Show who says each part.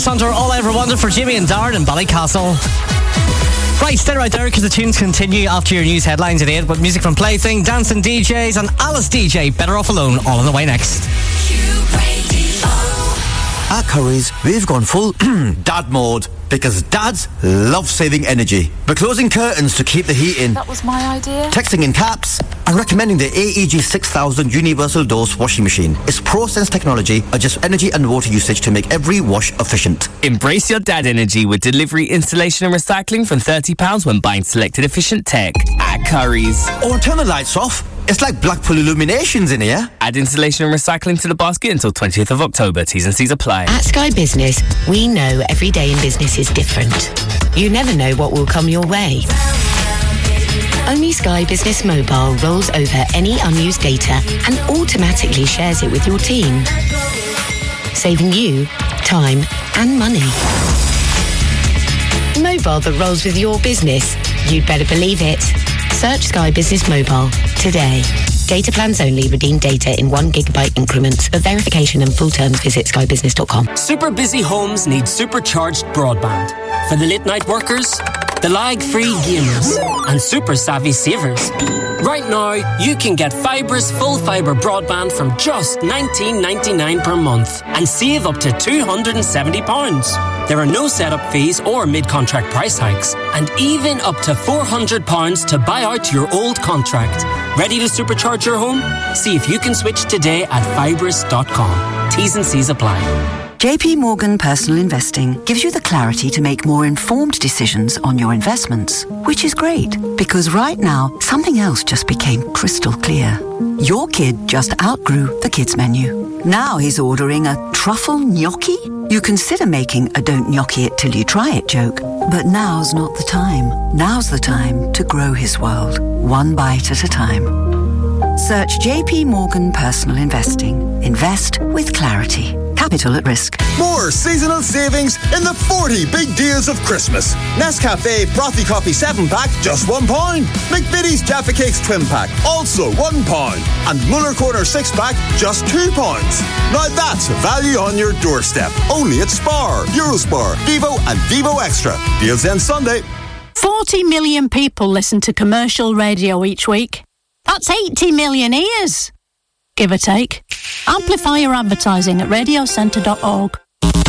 Speaker 1: Hunter, All I Ever Wanted for Jimmy and Darren in Ballycastle. Right, stay right there because the tunes continue after your news headlines at 8 with music from Plaything, Dancing DJs and Alice DJ, Better Off Alone, all on the way next.
Speaker 2: At Currys, we've gone full dad mode because dads love saving energy. We're closing curtains to keep the heat in.
Speaker 3: That was my idea.
Speaker 2: Texting in caps and recommending the AEG 6000 Universal Dose Washing Machine. Its ProSense technology adjusts energy and water usage to make every wash efficient.
Speaker 4: Embrace your dad energy with delivery, installation and recycling from £30 when buying selected efficient tech at Currys.
Speaker 2: Or turn the lights off. It's like Blackpool Illuminations in here.
Speaker 4: Add installation and recycling to the basket until 20th of October. T's and C's apply.
Speaker 5: At Sky Business, we know every day in business is different. You never know what will come your way. Only Sky Business Mobile rolls over any unused data and automatically shares it with your team, saving you time and money. Mobile that rolls with your business. You'd better believe it. Search Sky Business Mobile today. Data plans only. Redeem data in 1 gigabyte increments. For verification and full terms, visit skybusiness.com.
Speaker 6: Super busy homes need supercharged broadband. For the late night workers, the lag-free gamers, and super savvy savers. Right now, you can get Fibra's full fibre broadband from just $19.99 per month and save up to £270. There are no setup fees or mid-contract price hikes, and even up to £400 to buy out your old contract. Ready to supercharge your home? See if you can switch today at Fibris.com. T's and C's apply.
Speaker 7: JP Morgan Personal Investing gives you the clarity to make more informed decisions on your investments, which is great because right now something else just became crystal clear. Your kid just outgrew the kids menu. Now he's ordering a truffle gnocchi? You consider making a don't gnocchi it till you try it joke, but now's not the time. Now's the time to grow his world, one bite at a time. Search JP Morgan Personal Investing. Invest with clarity. Capital at risk.
Speaker 8: More seasonal savings in the 40 big deals of Christmas. Nescafe Frothy Coffee 7-pack, just £1. McVitie's Jaffa Cakes Twin Pack, also £1. And Muller Corner 6-pack, just £2. Now that's value on your doorstep. Only at Spar, Eurospar, Vivo and Vivo Extra. Deals end Sunday.
Speaker 9: 40 million people listen to commercial radio each week. That's 80 million ears, give or take. Amplify your advertising at radiocentre.org.